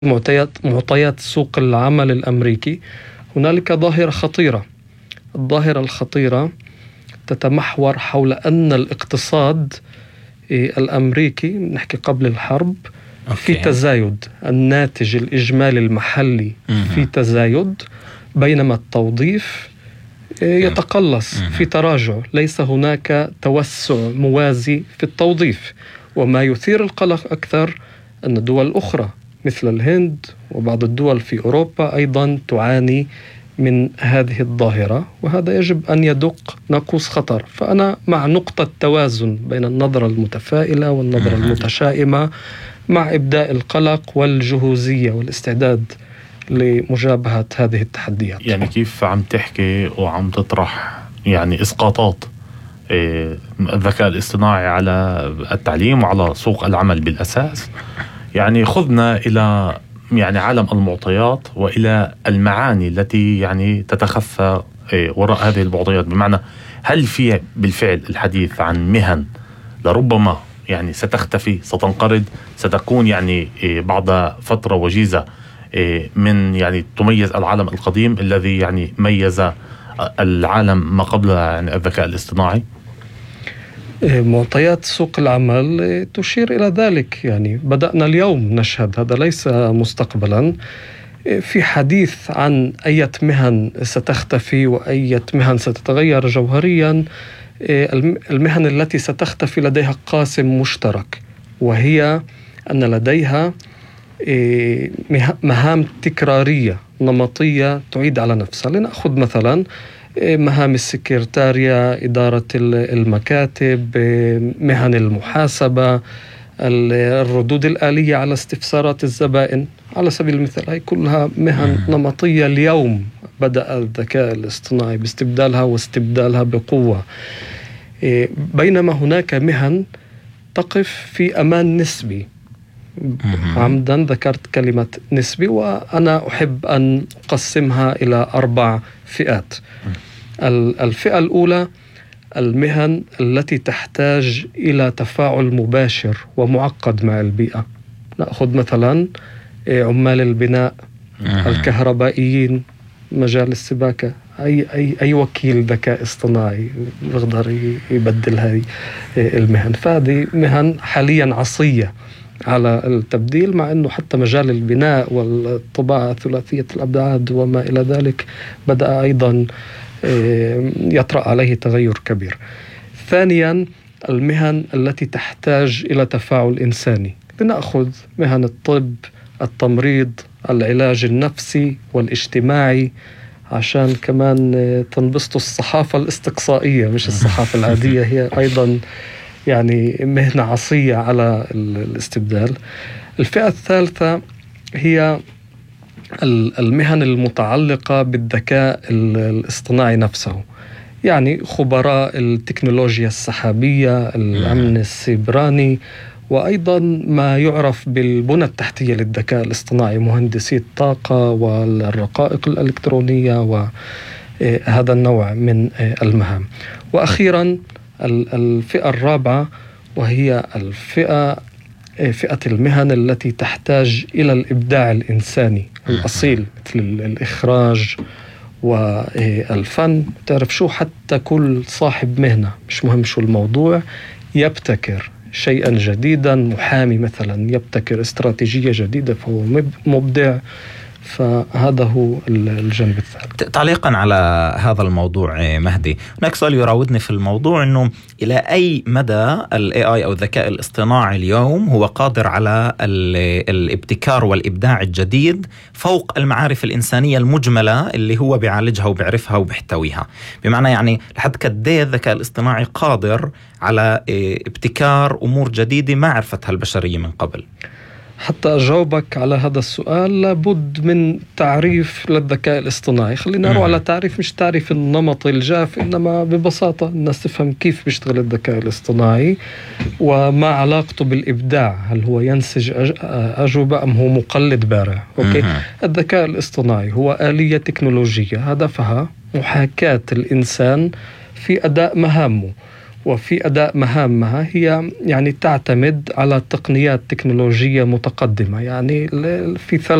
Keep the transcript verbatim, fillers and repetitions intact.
معطيات معطيات سوق العمل الأمريكي هنالك ظاهرة خطيرة. الظاهرة الخطيرة تتمحور حول أن الاقتصاد الأمريكي نحكي قبل الحرب في تزايد، الناتج الإجمالي المحلي في تزايد، بينما التوظيف يتقلص في تراجع. ليس هناك توسع موازي في التوظيف. وما يثير القلق أكثر أن دول أخرى مثل الهند وبعض الدول في أوروبا أيضا تعاني من هذه الظاهرة، وهذا يجب أن يدق ناقوس خطر. فأنا مع نقطة توازن بين النظرة المتفائلة والنظرة المتشائمة، مع إبداء القلق والجهوزية والاستعداد لمجابهة هذه التحديات. يعني كيف عم تحكي وعم تطرح يعني إسقاطات الذكاء الاصطناعي على التعليم وعلى سوق العمل بالأساس، يعني خذنا إلى يعني عالم المعطيات وإلى المعاني التي يعني تتخفى وراء هذه المعطيات. بمعنى هل في بالفعل الحديث عن مهن لربما يعني ستختفي، ستنقرض، ستكون يعني بعد فترة وجيزة من يعني تميز العالم القديم الذي يعني ميز العالم ما قبل يعني الذكاء الاصطناعي؟ معطيات سوق العمل تشير إلى ذلك. يعني بدأنا اليوم نشهد، هذا ليس مستقبلا، في حديث عن أية مهن ستختفي وأية مهن ستتغير جوهريا. المهن التي ستختفي لديها قاسم مشترك، وهي أن لديها مهام تكرارية نمطية تعيد على نفسها. لنأخذ مثلا مهام السكرتارية، إدارة المكاتب، مهن المحاسبة، الردود الآلية على استفسارات الزبائن على سبيل المثال. هي كلها مهن نمطية اليوم بدأ الذكاء الاصطناعي باستبدالها واستبدالها بقوة. بينما هناك مهن تقف في أمان نسبي. عمدا ذكرت كلمة نسبي، وأنا أحب أن أقسمها إلى أربع فئات. الفئة الأولى المهن التي تحتاج إلى تفاعل مباشر ومعقد مع البيئة. نأخذ مثلا عمال البناء، الكهربائيين، مجال السباكة. أي, أي, أي وكيل ذكاء اصطناعي يقدر يبدل هذه المهن. فهذه مهن حاليا عصية على التبديل، مع أنه حتى مجال البناء والطباعة ثلاثية الأبعاد وما إلى ذلك بدأ أيضا يطرأ عليه تغير كبير. ثانيا المهن التي تحتاج إلى تفاعل إنساني. لنأخذ مهن الطب، التمريض، العلاج النفسي والاجتماعي، عشان كمان تنبسطوا الصحافة الاستقصائية مش الصحافة العادية، هي أيضا يعني مهنة عصية على الاستبدال. الفئة الثالثة هي المهن المتعلقة بالذكاء الاصطناعي نفسه، يعني خبراء التكنولوجيا السحابية، الأمن السيبراني، وأيضا ما يعرف بالبنى التحتية للذكاء الاصطناعي، مهندسي الطاقة والرقائق الإلكترونية وهذا النوع من المهام. وأخيرا الفئة الرابعة، وهي الفئة فئة المهن التي تحتاج إلى الإبداع الإنساني الأصيل، مثل الإخراج والفن. تعرف شو، حتى كل صاحب مهنة مش مهم شو الموضوع يبتكر شيئا جديدا. محامي مثلا يبتكر استراتيجية جديدة فهو مبدع. فهذا هو الجانب الثالث. تعليقا على هذا الموضوع مهدي، هناك سؤال يراودني في الموضوع، إنه إلى أي مدى ال إيه آي أو الذكاء الاصطناعي اليوم هو قادر على الابتكار والإبداع الجديد فوق المعارف الإنسانية المجملة اللي هو بيعالجها وبيعرفها وبيحتويها؟ بمعنى يعني لحد كده الذكاء الاصطناعي قادر على ابتكار أمور جديدة ما عرفتها البشرية من قبل؟ حتى أجاوبك على هذا السؤال لابد من تعريف للذكاء الاصطناعي. خلينا نروح على تعريف، مش تعريف النمط الجاف، إنما ببساطة الناس تفهم كيف بيشتغل الذكاء الاصطناعي وما علاقته بالإبداع. هل هو ينسج أجوبة أم هو مقلد بارع؟ أوكي. الذكاء الاصطناعي هو آلية تكنولوجية هدفها محاكاة الإنسان في أداء مهامه، وفي أداء مهامها هي يعني تعتمد على تقنيات تكنولوجية متقدمة. يعني في ثلاث